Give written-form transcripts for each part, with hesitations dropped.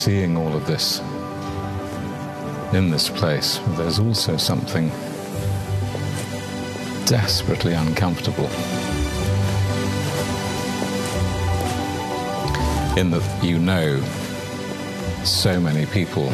Seeing all of this in this place, there's also something desperately uncomfortable. In that you know so many people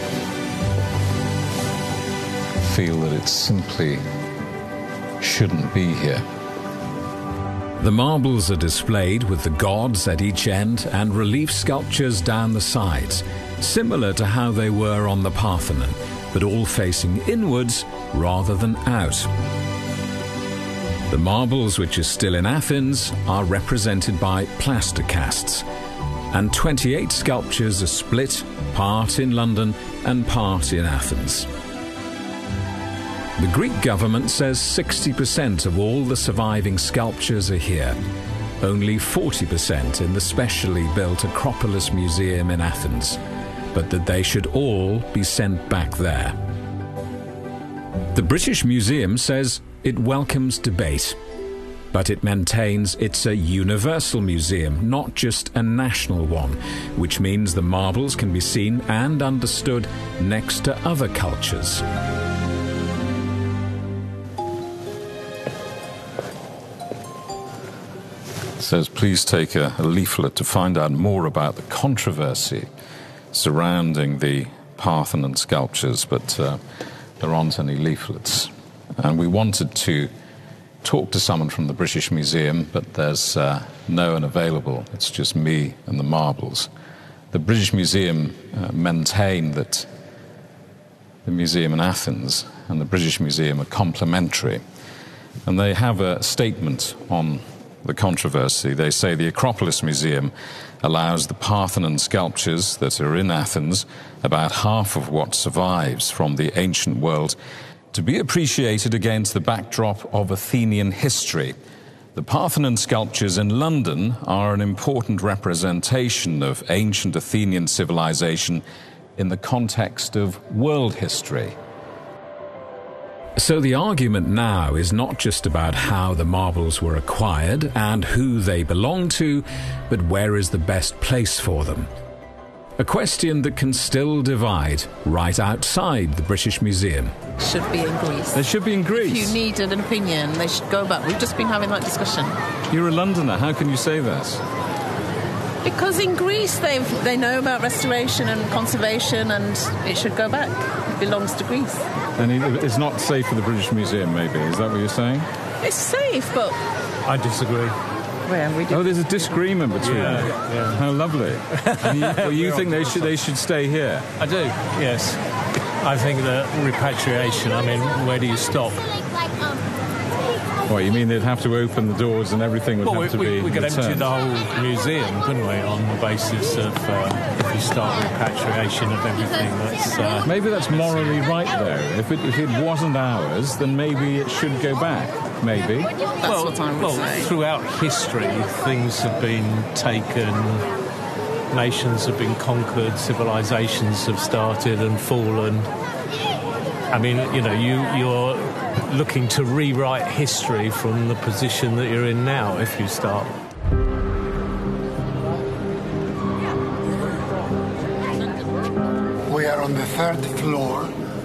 feel that it simply shouldn't be here. The marbles are displayed with the gods at each end and relief sculptures down the sides, similar to how they were on the Parthenon, but all facing inwards rather than out. The marbles which are still in Athens are represented by plaster casts, and 28 sculptures are split, part in London and part in Athens. The Greek government says 60% of all the surviving sculptures are here, only 40% in the specially built Acropolis Museum in Athens, but that they should all be sent back there. The British Museum says it welcomes debate, but it maintains it's a universal museum, not just a national one, which means the marbles can be seen and understood next to other cultures. It says, please take a leaflet to find out more about the controversy surrounding the Parthenon sculptures, but there aren't any leaflets. And we wanted to talk to someone from the British Museum, but there's no one available. It's just me and the marbles. The British Museum maintain that the museum in Athens and the British Museum are complementary. And they have a statement on the controversy. They say the Acropolis Museum allows the Parthenon sculptures that are in Athens, about half of what survives from the ancient world, to be appreciated against the backdrop of Athenian history. The Parthenon sculptures in London are an important representation of ancient Athenian civilization in the context of world history. So the argument now is not just about how the marbles were acquired and who they belong to, but where is the best place for them. A question that can still divide right outside the British Museum. Should be in Greece. They should be in Greece. If you need an opinion, they should go back. We've just been having that discussion. You're a Londoner. How can you say that? Because in Greece they know about restoration and conservation, and it should go back. It belongs to Greece. And it's not safe for the British Museum, maybe. Is that what you're saying? It's safe, but... I disagree. Well, we do. Oh, there's a disagreement between them. Yeah. How lovely. And you think they should stay here? I do, yes. I think that repatriation, I mean, where do you stop? What, you mean they'd have to open the doors and everything would have to be we could empty returned? the whole museum, couldn't we, on the basis of if you start repatriation of everything. That's Maybe that's morally right, though. If it wasn't ours, then maybe it should go back. Maybe. That's what I would say. Throughout history, things have been taken, nations have been conquered, civilizations have started and fallen. I mean, you know, you're looking to rewrite history from the position that you're in now if you start. We are on the third floor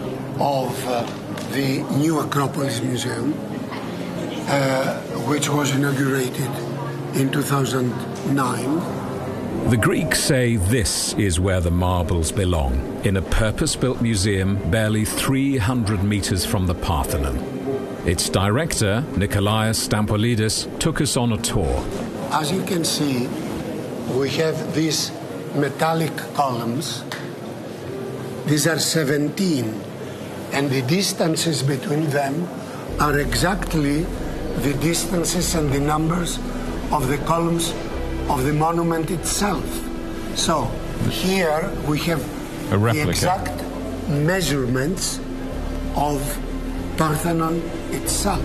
of the new Acropolis Museum, which was inaugurated in 2009. The Greeks say this is where the marbles belong, in a purpose-built museum barely 300 meters from the Parthenon. Its director, Nikolaos Stampolidis, took us on a tour. As you can see, we have these metallic columns. These are 17, and the distances between them are exactly the distances and the numbers of the columns of the monument itself. So here we have the exact measurements of Parthenon itself.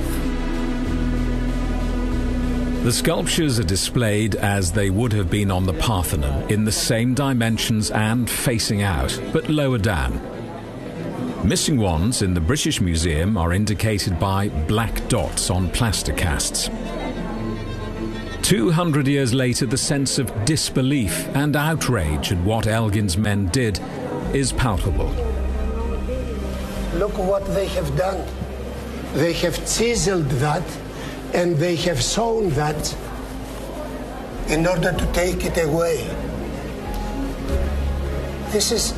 The sculptures are displayed as they would have been on the Parthenon, in the same dimensions and facing out, but lower down. Missing ones in the British Museum are indicated by black dots on plaster casts. 200 years later, the sense of disbelief and outrage at what Elgin's men did is palpable. Look what they have done. They have chiseled that and they have sewn that in order to take it away. This is...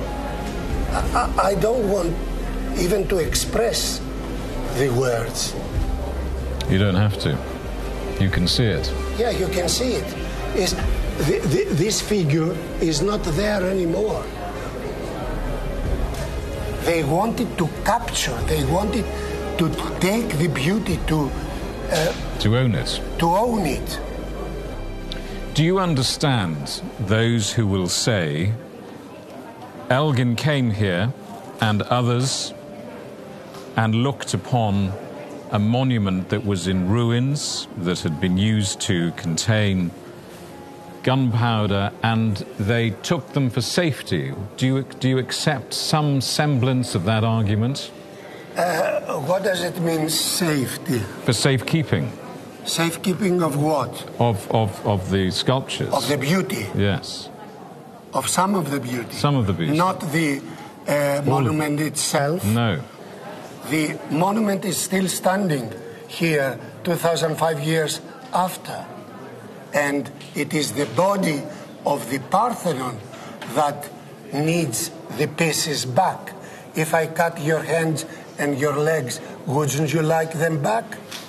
I don't want even to express the words. You don't have to. You can see it. Yeah, you can see it. This figure is not there anymore. They wanted to capture, they wanted to take the beauty, to own it. To own it. Do you understand those who will say, Elgin came here and others and looked upon a monument that was in ruins, that had been used to contain gunpowder, and they took them for safety? Do you accept some semblance of that argument? What does it mean, safety? For safekeeping. Safekeeping of what? Of the sculptures. Of the beauty? Yes. Of some of the beauty? Some of the beauty. Not the monument itself? No. The monument is still standing here 2,005 years after. And it is the body of the Parthenon that needs the pieces back. If I cut your hands and your legs, wouldn't you like them back?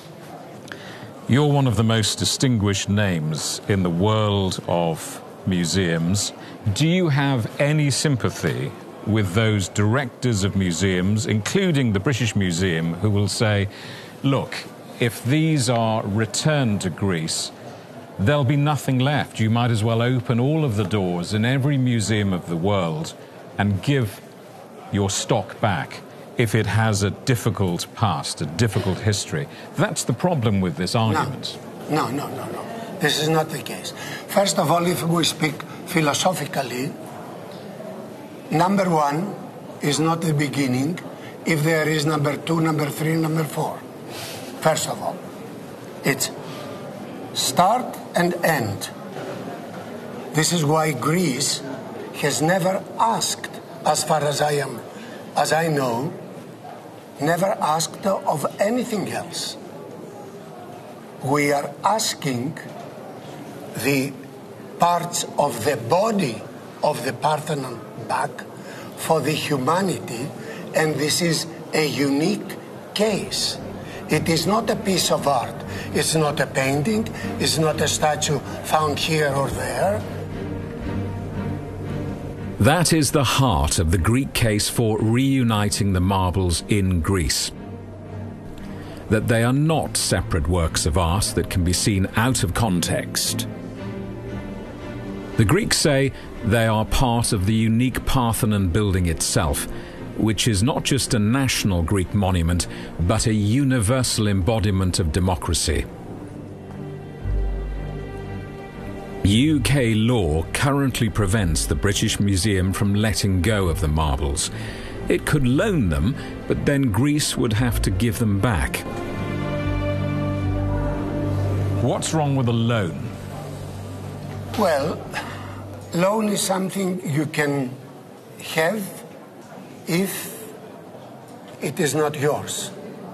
You're one of the most distinguished names in the world of museums. Do you have any sympathy with those directors of museums, including the British Museum, who will say, look, if these are returned to Greece, there'll be nothing left. You might as well open all of the doors in every museum of the world and give your stock back if it has a difficult past, a difficult history. That's the problem with this argument. No. This is not the case. First of all, if we speak philosophically, number one is not the beginning if there is number two, number three, number four. First of all, it's start and end. This is why Greece has never asked, as far as I know, never asked of anything else. We are asking the parts of the body of the Parthenon back for the humanity, and this is a unique case. It is not a piece of art. It's not a painting. It's not a statue found here or there. That is the heart of the Greek case for reuniting the marbles in Greece. That they are not separate works of art that can be seen out of context. The Greeks say they are part of the unique Parthenon building itself, which is not just a national Greek monument, but a universal embodiment of democracy. UK law currently prevents the British Museum from letting go of the marbles. It could loan them, but then Greece would have to give them back. What's wrong with a loan? Well, loan is something you can have if it is not yours.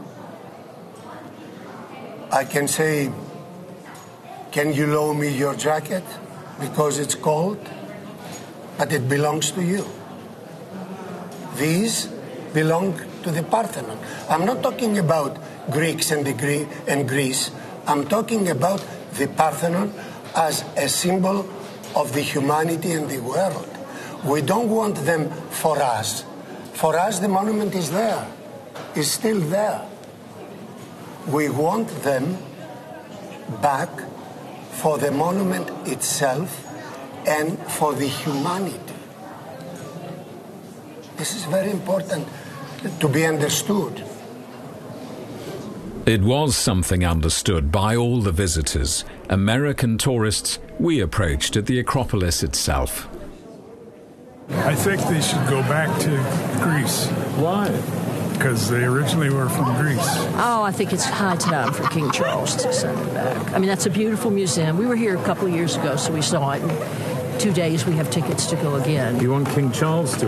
I can say, can you loan me your jacket because it's cold? But it belongs to you. These belong to the Parthenon. I'm not talking about Greeks and Greece. I'm talking about the Parthenon as a symbol of the humanity and the world. We don't want them for us. For us, the monument is there, is still there. We want them back for the monument itself and for the humanity. This is very important to be understood. It was something understood by all the visitors, American tourists we approached at the Acropolis itself. I think they should go back to Greece. Why? because they originally were from Greece. Oh, I think it's high time for King Charles to send it back. I mean, that's a beautiful museum. We were here a couple of years ago, so we saw it. In 2 days, we have tickets to go again. You want King Charles to